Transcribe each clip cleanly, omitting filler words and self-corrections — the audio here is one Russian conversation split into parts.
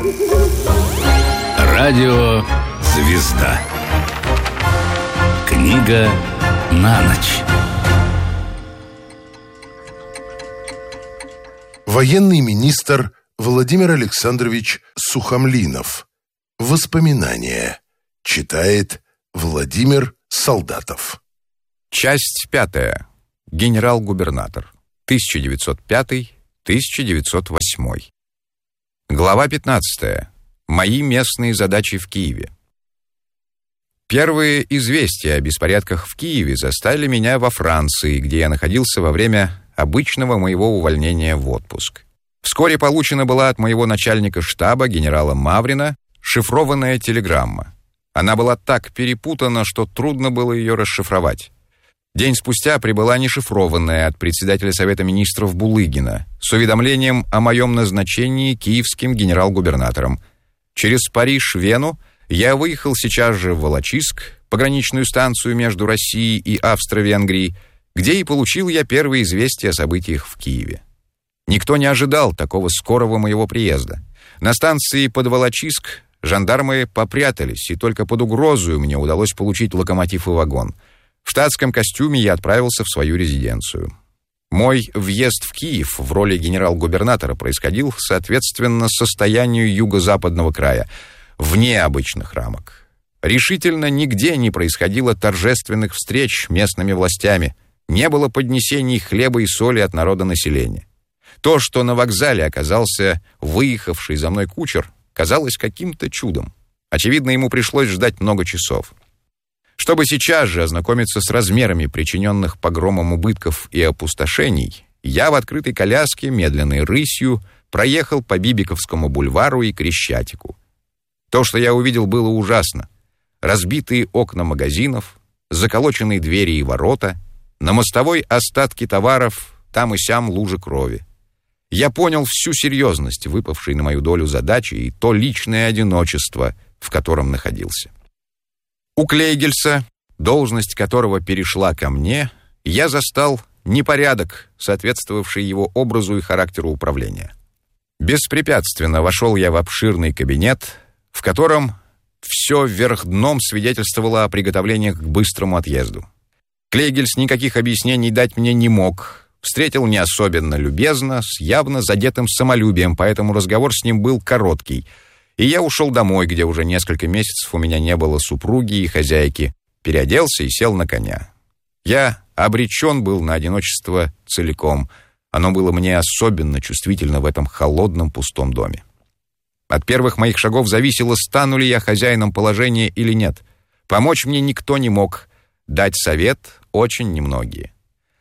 Радио «Звезда». Книга на ночь. Военный министр Владимир Александрович Сухомлинов. Воспоминания. Читает Владимир Солдатов. Часть 5. Генерал-губернатор. 1905-1908. Глава 15. Мои местные задачи в Киеве. Первые известия о беспорядках в Киеве застали меня во Франции, где я находился во время обычного моего увольнения в отпуск. Вскоре получена была от моего начальника штаба, генерала Маврина, шифрованная телеграмма. Она была так перепутана, что трудно было ее расшифровать. День спустя прибыла нешифрованная от председателя Совета министров Булыгина с уведомлением о моем назначении киевским генерал-губернатором. Через Париж-Вену я выехал сейчас же в Волочиск, пограничную станцию между Россией и Австро-Венгрией, где и получил я первые известия о событиях в Киеве. Никто не ожидал такого скорого моего приезда. На станции под Волочиск жандармы попрятались, и только под угрозою мне удалось получить локомотив и вагон. В штатском костюме я отправился в свою резиденцию. Мой въезд в Киев в роли генерал-губернатора происходил соответственно состоянию юго-западного края, вне обычных рамок. Решительно нигде не происходило торжественных встреч местными властями, не было поднесений хлеба и соли от народа населения. То, что на вокзале оказался выехавший за мной кучер, казалось каким-то чудом. Очевидно, ему пришлось ждать много часов. Чтобы сейчас же ознакомиться с размерами причиненных погромом убытков и опустошений, я в открытой коляске медленной рысью проехал по Бибиковскому бульвару и Крещатику. То, что я увидел, было ужасно. Разбитые окна магазинов, заколоченные двери и ворота, на мостовой остатки товаров, там и сям лужи крови. Я понял всю серьезность выпавшей на мою долю задачи и то личное одиночество, в котором находился. У Клейгельса, должность которого перешла ко мне, я застал непорядок, соответствовавший его образу и характеру управления. Беспрепятственно вошел я в обширный кабинет, в котором все вверх дном свидетельствовало о приготовлениях к быстрому отъезду. Клейгельс никаких объяснений дать мне не мог, встретил не особенно любезно, с явно задетым самолюбием, поэтому разговор с ним был короткий, и я ушел домой, где уже несколько месяцев у меня не было супруги и хозяйки, переоделся и сел на коня. Я обречен был на одиночество целиком, оно было мне особенно чувствительно в этом холодном пустом доме. От первых моих шагов зависело, стану ли я хозяином положения или нет. Помочь мне никто не мог, дать совет очень немногие.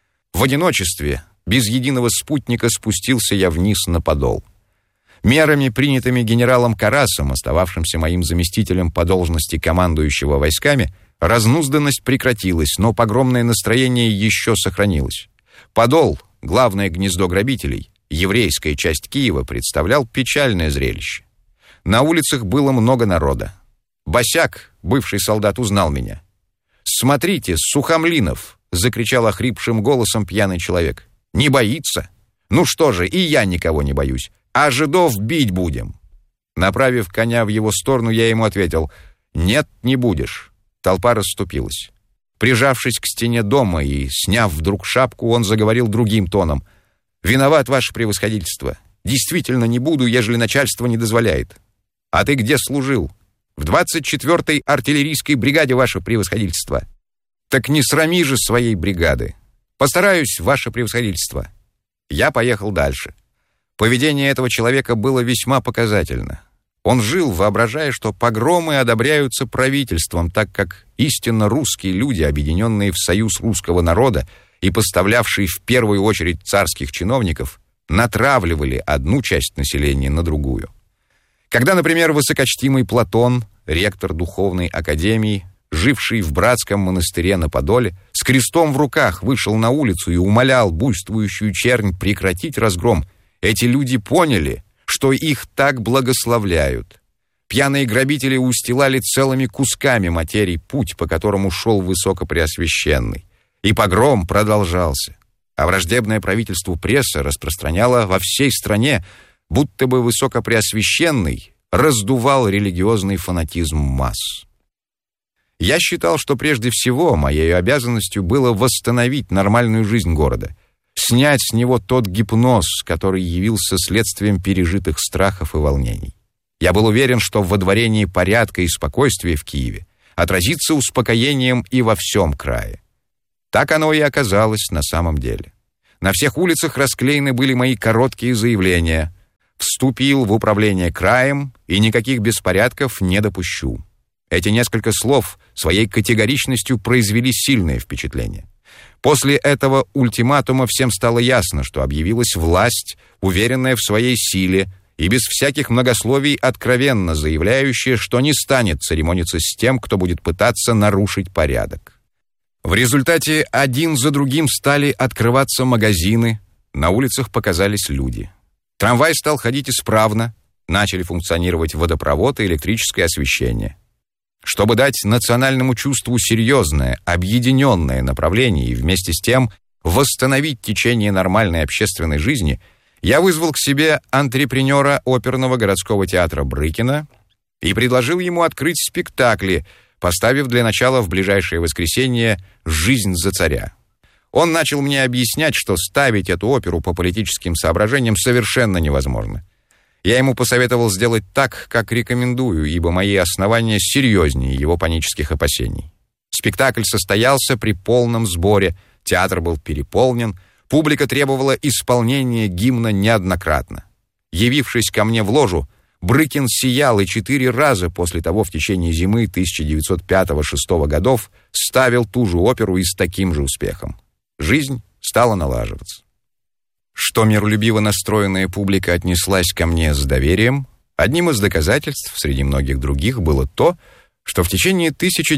В одиночестве, без единого спутника, спустился я вниз на Подол. Мерами, принятыми генералом Карасом, остававшимся моим заместителем по должности командующего войсками, разнузданность прекратилась, но погромное настроение еще сохранилось. Подол, главное гнездо грабителей, еврейская часть Киева, представлял печальное зрелище. На улицах было много народа. Босяк, бывший солдат, узнал меня. «Смотрите, Сухомлинов!» — закричал охрипшим голосом пьяный человек. «Не боится? Ну что же, и я никого не боюсь. А жидов бить будем!» Направив коня в его сторону, я ему ответил: «Нет, не будешь». Толпа расступилась. Прижавшись к стене дома и сняв вдруг шапку, он заговорил другим тоном: «Виноват, ваше превосходительство. Действительно не буду, ежели начальство не дозволяет». «А ты где служил?» «В 24-й артиллерийской бригаде, ваше превосходительство». «Так не срами же своей бригады». «Постараюсь, ваше превосходительство». Я поехал дальше. Поведение этого человека было весьма показательно. Он жил, воображая, что погромы одобряются правительством, так как истинно русские люди, объединенные в союз русского народа и поставлявшие в первую очередь царских чиновников, натравливали одну часть населения на другую. Когда, например, высокочтимый Платон, ректор духовной академии, живший в братском монастыре на Подоле, с крестом в руках вышел на улицу и умолял буйствующую чернь прекратить разгром, эти люди поняли, что их так благословляют. Пьяные грабители устилали целыми кусками материи путь, по которому шел Высокопреосвященный. И погром продолжался. А враждебная правительству пресса распространяла во всей стране, будто бы Высокопреосвященный раздувал религиозный фанатизм масс. Я считал, что прежде всего моей обязанностью было восстановить нормальную жизнь города, снять с него тот гипноз, который явился следствием пережитых страхов и волнений. Я был уверен, что в водворении порядка и спокойствия в Киеве отразится успокоением и во всем крае. Так оно и оказалось на самом деле. На всех улицах расклеены были мои короткие заявления: «Вступил в управление краем и никаких беспорядков не допущу». Эти несколько слов своей категоричностью произвели сильное впечатление. После этого ультиматума всем стало ясно, что объявилась власть, уверенная в своей силе и без всяких многословий откровенно заявляющая, что не станет церемониться с тем, кто будет пытаться нарушить порядок. В результате один за другим стали открываться магазины, на улицах показались люди. Трамвай стал ходить исправно, начали функционировать водопровод и электрическое освещение. Чтобы дать национальному чувству серьезное, объединенное направление и вместе с тем восстановить течение нормальной общественной жизни, я вызвал к себе антрепренера оперного городского театра Брыкина и предложил ему открыть спектакли, поставив для начала в ближайшее воскресенье «Жизнь за царя». Он начал мне объяснять, что ставить эту оперу по политическим соображениям совершенно невозможно. Я ему посоветовал сделать так, как рекомендую, ибо мои основания серьезнее его панических опасений. Спектакль состоялся при полном сборе, театр был переполнен, публика требовала исполнения гимна неоднократно. Явившись ко мне в ложу, Брыкин сиял и 4 раза после того в течение зимы 1905-1906 годов ставил ту же оперу и с таким же успехом. Жизнь стала налаживаться. Что миролюбиво настроенная публика отнеслась ко мне с доверием, одним из доказательств среди многих других было то, что в течение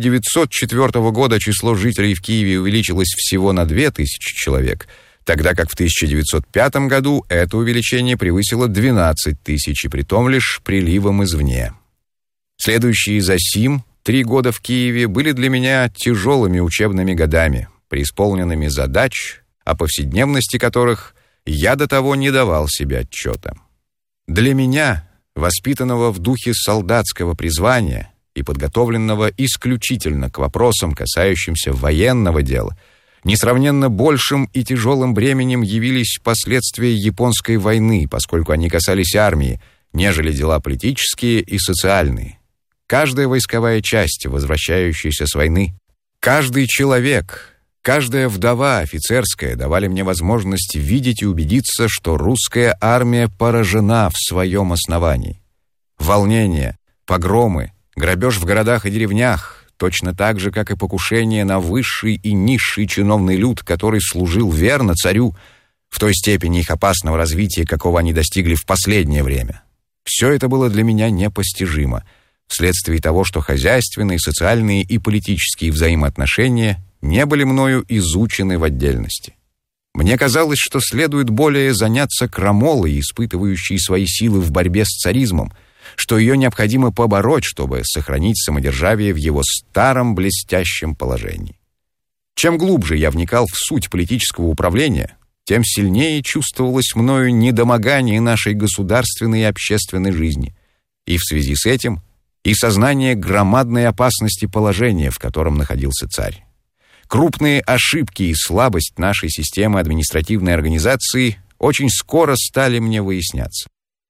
1904 года число жителей в Киеве увеличилось всего на 2000 человек, тогда как в 1905 году это увеличение превысило 12 тысяч, и притом лишь приливом извне. Следующие за сим 3 года в Киеве были для меня тяжелыми учебными годами, преисполненными задач, о повседневности которых я до того не давал себе отчета. Для меня, воспитанного в духе солдатского призвания и подготовленного исключительно к вопросам, касающимся военного дела, несравненно большим и тяжелым бременем явились последствия японской войны, поскольку они касались армии, нежели дела политические и социальные. Каждая войсковая часть, возвращающаяся с войны, каждый человек, каждая вдова офицерская давали мне возможность видеть и убедиться, что русская армия поражена в своем основании. Волнения, погромы, грабеж в городах и деревнях, точно так же, как и покушение на высший и низший чиновный люд, который служил верно царю, в той степени их опасного развития, какого они достигли в последнее время. Все это было для меня непостижимо, вследствие того, что хозяйственные, социальные и политические взаимоотношения не были мною изучены в отдельности. Мне казалось, что следует более заняться крамолой, испытывающей свои силы в борьбе с царизмом, что ее необходимо побороть, чтобы сохранить самодержавие в его старом блестящем положении. Чем глубже я вникал в суть политического управления, тем сильнее чувствовалось мною недомогание нашей государственной и общественной жизни, и в связи с этим и сознание громадной опасности положения, в котором находился царь. Крупные ошибки и слабость нашей системы административной организации очень скоро стали мне выясняться.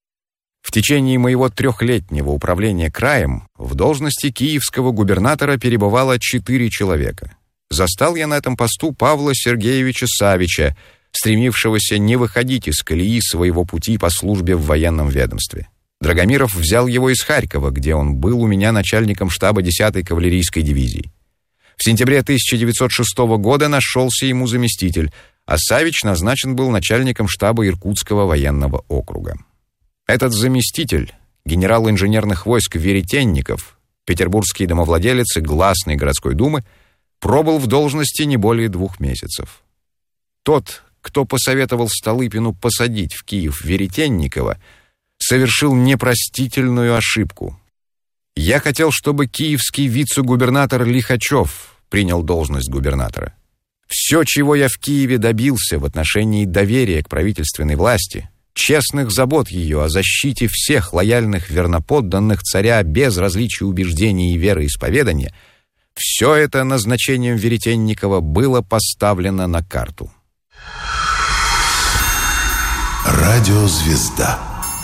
В течение моего 3-летнего управления краем в должности киевского губернатора перебывало 4 человека. Застал я на этом посту Павла Сергеевича Савича, стремившегося не выходить из колеи своего пути по службе в военном ведомстве. Драгомиров взял его из Харькова, где он был у меня начальником штаба 10-й кавалерийской дивизии. В сентябре 1906 года нашелся ему заместитель, а Савич назначен был начальником штаба Иркутского военного округа. Этот заместитель, генерал инженерных войск Веретенников, петербургский домовладелец и гласный городской думы, пробыл в должности не более 2 месяцев. Тот, кто посоветовал Столыпину посадить в Киев Веретенникова, совершил непростительную ошибку. Я хотел, чтобы киевский вице-губернатор Лихачев принял должность губернатора. Все, чего я в Киеве добился в отношении доверия к правительственной власти, честных забот ее о защите всех лояльных верноподданных царя без различия убеждений и вероисповедания, все это назначением Веретенникова было поставлено на карту. Радиозвезда.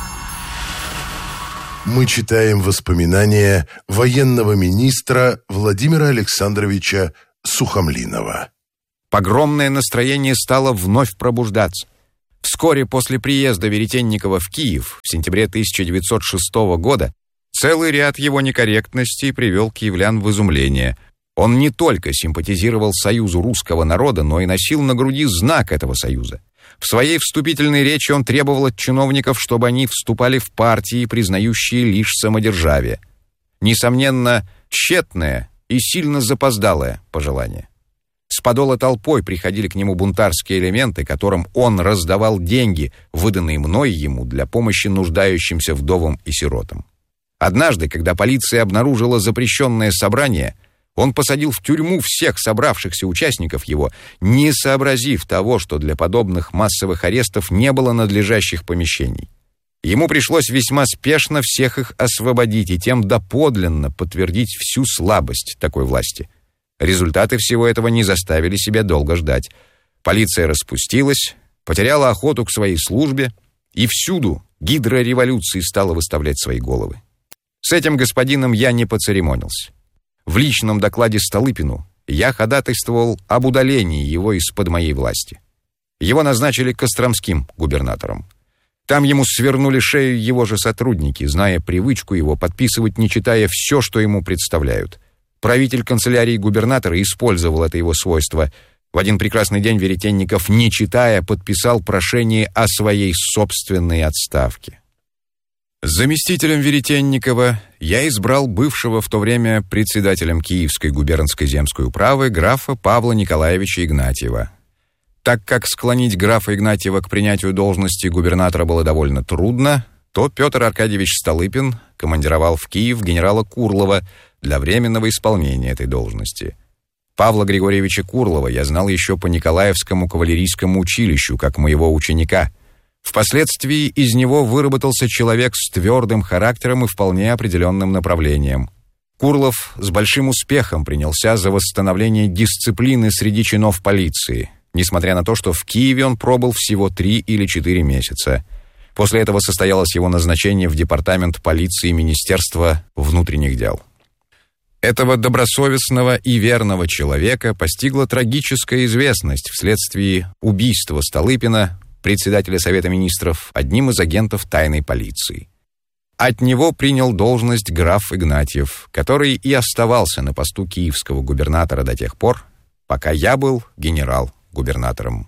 Мы читаем воспоминания военного министра Владимира Александровича Сухомлинова. Погромное настроение стало вновь пробуждаться. Вскоре после приезда Веретенникова в Киев в сентябре 1906 года целый ряд его некорректностей привел киевлян в изумление. Он не только симпатизировал союзу русского народа, но и носил на груди знак этого союза. В своей вступительной речи он требовал от чиновников, чтобы они вступали в партии, признающие лишь самодержавие. Несомненно, тщетное и сильно запоздалое пожелание. С подола толпой приходили к нему бунтарские элементы, которым он раздавал деньги, выданные мной ему для помощи нуждающимся вдовам и сиротам. Однажды, когда полиция обнаружила запрещенное собрание, он посадил в тюрьму всех собравшихся участников его, не сообразив того, что для подобных массовых арестов не было надлежащих помещений. Ему пришлось весьма спешно всех их освободить и тем доподлинно подтвердить всю слабость такой власти. Результаты всего этого не заставили себя долго ждать. Полиция распустилась, потеряла охоту к своей службе, и всюду гидра революции стала выставлять свои головы. С этим господином я не поцеремонился. В личном докладе Столыпину я ходатайствовал об удалении его из-под моей власти. Его назначили костромским губернатором. Там ему свернули шею его же сотрудники, зная привычку его подписывать, не читая все, что ему представляют. Правитель канцелярии губернатора использовал это его свойство. В один прекрасный день Веретенников, не читая, подписал прошение о своей собственной отставке. Заместителем Веретенникова я избрал бывшего в то время председателем Киевской губернской земской управы графа Павла Николаевича Игнатьева. Так как склонить графа Игнатьева к принятию должности губернатора было довольно трудно, то Петр Аркадьевич Столыпин командировал в Киев генерала Курлова для временного исполнения этой должности. Павла Григорьевича Курлова я знал еще по Николаевскому кавалерийскому училищу, как моего ученика. Впоследствии из него выработался человек с твердым характером и вполне определенным направлением. Курлов с большим успехом принялся за восстановление дисциплины среди чинов полиции, несмотря на то, что в Киеве он пробыл всего 3 или 4 месяца. После этого состоялось его назначение в департамент полиции Министерства внутренних дел. Этого добросовестного и верного человека постигла трагическая известность вследствие убийства Столыпина, председателя Совета министров, одним из агентов тайной полиции. От него принял должность граф Игнатьев, который и оставался на посту киевского губернатора до тех пор, пока я был генерал-губернатором.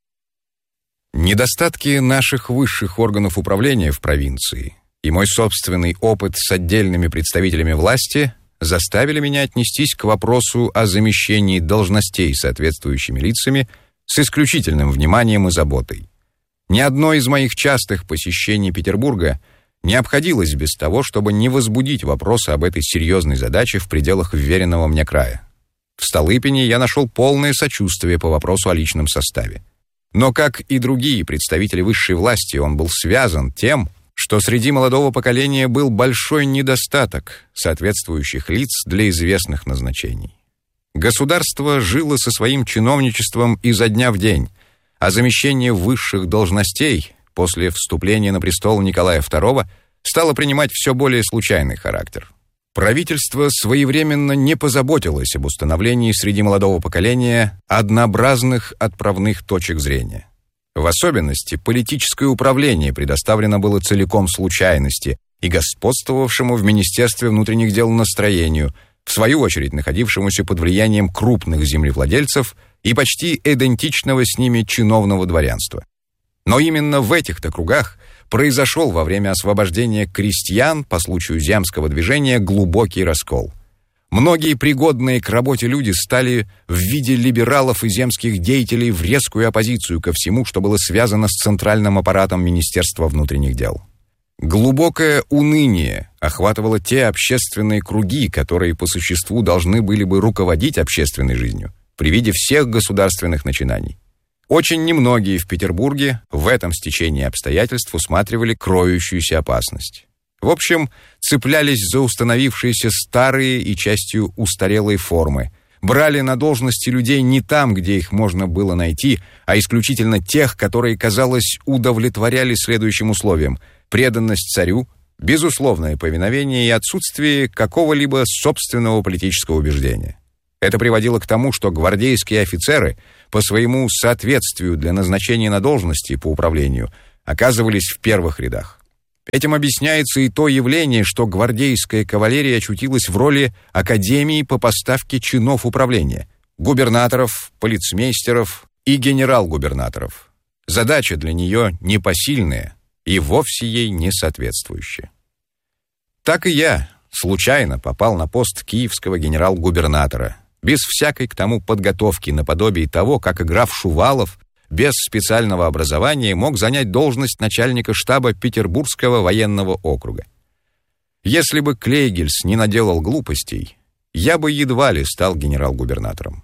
Недостатки наших высших органов управления в провинции и мой собственный опыт с отдельными представителями власти заставили меня отнестись к вопросу о замещении должностей соответствующими лицами с исключительным вниманием и заботой. Ни одно из моих частых посещений Петербурга не обходилось без того, чтобы не возбудить вопросы об этой серьезной задаче в пределах вверенного мне края. В Столыпине я нашел полное сочувствие по вопросу о личном составе. Но, как и другие представители высшей власти, он был связан тем, что среди молодого поколения был большой недостаток соответствующих лиц для известных назначений. Государство жило со своим чиновничеством изо дня в день, а замещение высших должностей после вступления на престол Николая II стало принимать все более случайный характер. Правительство своевременно не позаботилось об установлении среди молодого поколения однообразных отправных точек зрения. В особенности политическое управление предоставлено было целиком случайности и господствовавшему в Министерстве внутренних дел настроению, в свою очередь находившемуся под влиянием крупных землевладельцев и почти идентичного с ними чиновного дворянства. Но именно в этих-то кругах произошел во время освобождения крестьян по случаю земского движения глубокий раскол. Многие пригодные к работе люди стали в виде либералов и земских деятелей в резкую оппозицию ко всему, что было связано с центральным аппаратом Министерства внутренних дел. Глубокое уныние охватывало те общественные круги, которые по существу должны были бы руководить общественной жизнью при виде всех государственных начинаний. Очень немногие в Петербурге в этом стечении обстоятельств усматривали кроющуюся опасность. В общем, цеплялись за установившиеся старые и частью устарелые формы, брали на должности людей не там, где их можно было найти, а исключительно тех, которые, казалось, удовлетворяли следующим условиям: преданность царю, безусловное повиновение и отсутствие какого-либо собственного политического убеждения. Это приводило к тому, что гвардейские офицеры по своему соответствию для назначения на должности по управлению оказывались в первых рядах. Этим объясняется и то явление, что гвардейская кавалерия очутилась в роли академии по поставке чинов управления, губернаторов, полицмейстеров и генерал-губернаторов. Задача для нее непосильная и вовсе ей не соответствующая. Так и я случайно попал на пост киевского генерал-губернатора, без всякой к тому подготовки, наподобие того, как играв Шувалов без специального образования мог занять должность начальника штаба Петербургского военного округа. Если бы Клейгельс не наделал глупостей, я бы едва ли стал генерал-губернатором.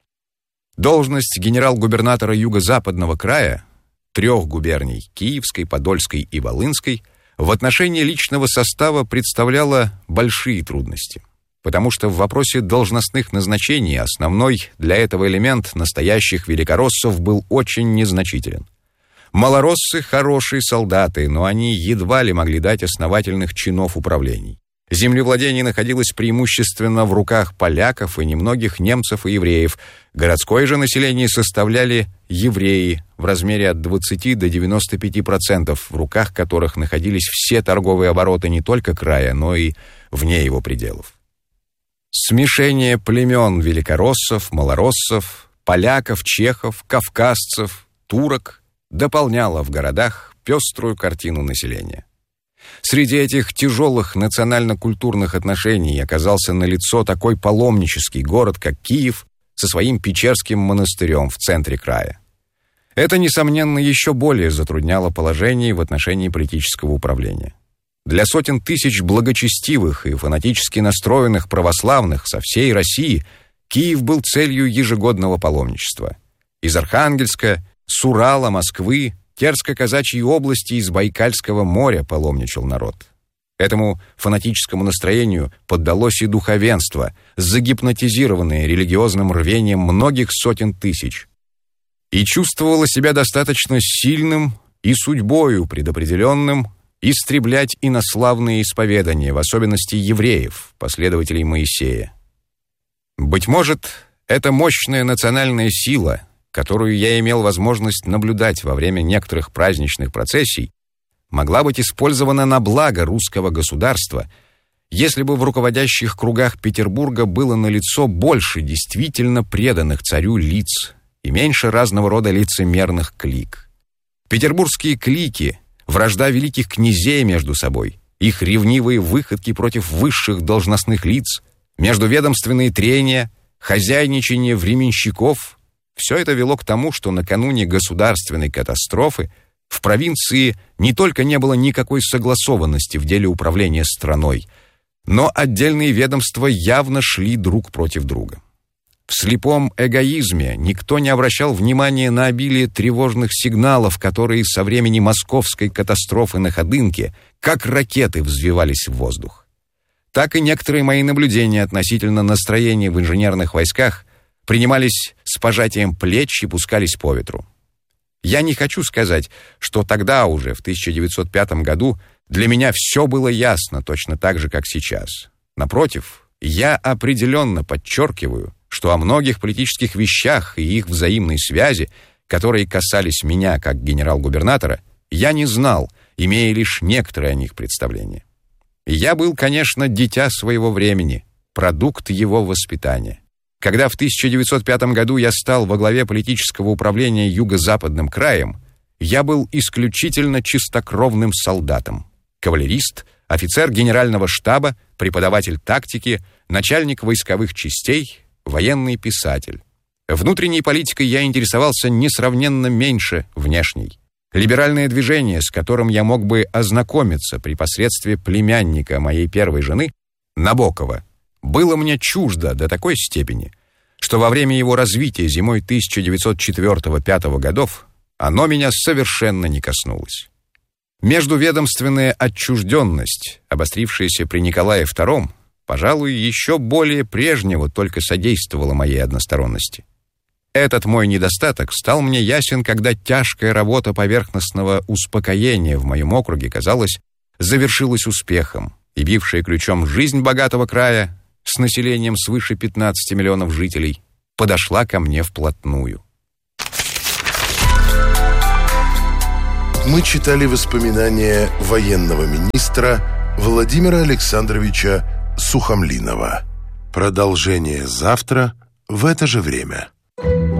Должность генерал-губернатора Юго-Западного края, 3 губерний — Киевской, Подольской и Волынской — в отношении личного состава представляла большие трудности, потому что в вопросе должностных назначений основной для этого элемент настоящих великороссов был очень незначителен. Малороссы — хорошие солдаты, но они едва ли могли дать основательных чинов управлений. Землевладение находилось преимущественно в руках поляков и немногих немцев и евреев. Городское же население составляли евреи в размере от 20 до 95%, в руках которых находились все торговые обороты не только края, но и вне его пределов. Смешение племен великороссов, малороссов, поляков, чехов, кавказцев, турок дополняло в городах пеструю картину населения. Среди этих тяжелых национально-культурных отношений оказался налицо такой паломнический город, как Киев, со своим Печерским монастырем в центре края. Это, несомненно, еще более затрудняло положение в отношении политического управления. Для сотен тысяч благочестивых и фанатически настроенных православных со всей России Киев был целью ежегодного паломничества. Из Архангельска, с Урала, Москвы, Терско-Казачьей области, из Байкальского моря паломничал народ. Этому фанатическому настроению поддалось и духовенство, загипнотизированное религиозным рвением многих сотен тысяч, и чувствовало себя достаточно сильным и судьбою предопределенным истреблять инославные исповедания, в особенности евреев, последователей Моисея. Быть может, эта мощная национальная сила, которую я имел возможность наблюдать во время некоторых праздничных процессий, могла быть использована на благо русского государства, если бы в руководящих кругах Петербурга было налицо больше действительно преданных царю лиц и меньше разного рода лицемерных клик. Петербургские клики, вражда великих князей между собой, их ревнивые выходки против высших должностных лиц, междуведомственные трения, хозяйничание временщиков — все это вело к тому, что накануне государственной катастрофы в провинции не только не было никакой согласованности в деле управления страной, но отдельные ведомства явно шли друг против друга. В слепом эгоизме никто не обращал внимания на обилие тревожных сигналов, которые со времени московской катастрофы на Ходынке как ракеты взвивались в воздух. Так и некоторые мои наблюдения относительно настроения в инженерных войсках принимались с пожатием плеч и пускались по ветру. Я не хочу сказать, что тогда уже, в 1905 году, для меня все было ясно точно так же, как сейчас. Напротив, я определенно подчеркиваю, что о многих политических вещах и их взаимной связи, которые касались меня как генерал-губернатора, я не знал, имея лишь некоторые о них представления. Я был, конечно, дитя своего времени, продукт его воспитания. Когда в 1905 году я стал во главе политического управления Юго-Западным краем, я был исключительно чистокровным солдатом, кавалерист, офицер генерального штаба, преподаватель тактики, начальник войсковых частей, военный писатель. Внутренней политикой я интересовался несравненно меньше внешней. Либеральное движение, с которым я мог бы ознакомиться при посредстве племянника моей первой жены, Набокова, было мне чуждо до такой степени, что во время его развития зимой 1904-1905 годов оно меня совершенно не коснулось. Междуведомственная отчужденность, обострившаяся при Николае II, пожалуй, еще более прежнего только содействовала моей односторонности. Этот мой недостаток стал мне ясен, когда тяжкая работа поверхностного успокоения в моем округе, казалось, завершилась успехом, и бившая ключом жизнь богатого края с населением свыше 15 миллионов жителей подошла ко мне вплотную. Мы читали воспоминания военного министра Владимира Александровича Сухомлинова. Продолжение завтра в это же время.